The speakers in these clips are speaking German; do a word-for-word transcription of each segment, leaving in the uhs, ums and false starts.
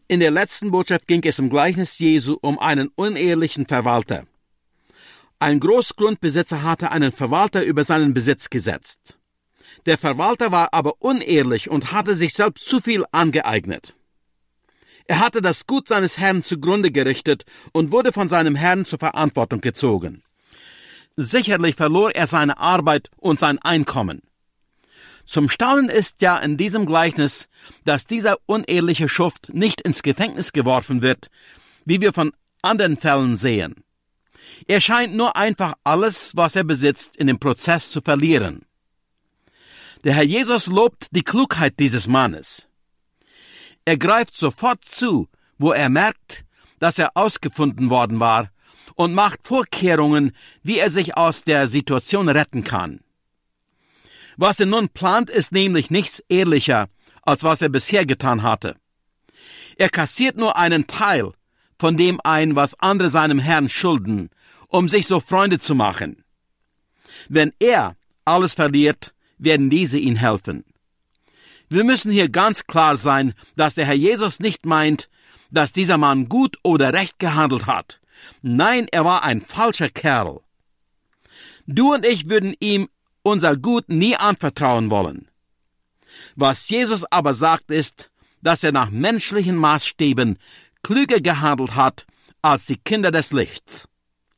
In der letzten Botschaft ging es im Gleichnis Jesu um einen unehelichen Verwalter. Ein Großgrundbesitzer hatte einen Verwalter über seinen Besitz gesetzt. Der Verwalter war aber unehrlich und hatte sich selbst zu viel angeeignet. Er hatte das Gut seines Herrn zugrunde gerichtet und wurde von seinem Herrn zur Verantwortung gezogen. Sicherlich verlor er seine Arbeit und sein Einkommen. Zum Staunen ist ja in diesem Gleichnis, dass dieser uneheliche Schuft nicht ins Gefängnis geworfen wird, wie wir von anderen Fällen sehen. Er scheint nur einfach alles, was er besitzt, in dem Prozess zu verlieren. Der Herr Jesus lobt die Klugheit dieses Mannes. Er greift sofort zu, wo er merkt, dass er ausgefunden worden war, und macht Vorkehrungen, wie er sich aus der Situation retten kann. Was er nun plant, ist nämlich nichts ehrlicher, als was er bisher getan hatte. Er kassiert nur einen Teil von dem ein, was andere seinem Herrn schulden, um sich so Freunde zu machen. Wenn er alles verliert, werden diese ihm helfen. Wir müssen hier ganz klar sein, dass der Herr Jesus nicht meint, dass dieser Mann gut oder recht gehandelt hat. Nein, er war ein falscher Kerl. Du und ich würden ihm unser Gut nie anvertrauen wollen. Was Jesus aber sagt, ist, dass er nach menschlichen Maßstäben klüger gehandelt hat als die Kinder des Lichts.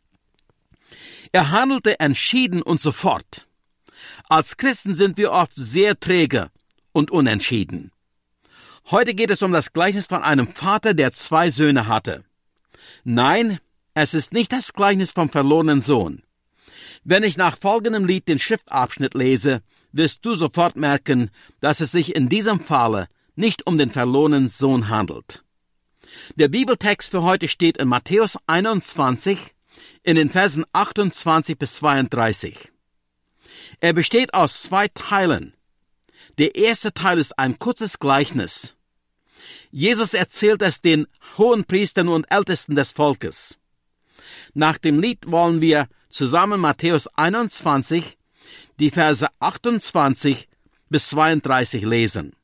Er handelte entschieden und sofort. Als Christen sind wir oft sehr träge und unentschieden. Heute geht es um das Gleichnis von einem Vater, der zwei Söhne hatte. Nein, es ist nicht das Gleichnis vom verlorenen Sohn. Wenn ich nach folgendem Lied den Schriftabschnitt lese, wirst du sofort merken, dass es sich in diesem Falle nicht um den verlorenen Sohn handelt. Der Bibeltext für heute steht in Matthäus einundzwanzig, in den Versen achtundzwanzig bis zweiunddreißig. Er besteht aus zwei Teilen. Der erste Teil ist ein kurzes Gleichnis. Jesus erzählt es den Hohenpriestern und Ältesten des Volkes. Nach dem Lied wollen wir zusammen Matthäus einundzwanzig, die Verse achtundzwanzig bis zweiunddreißig lesen.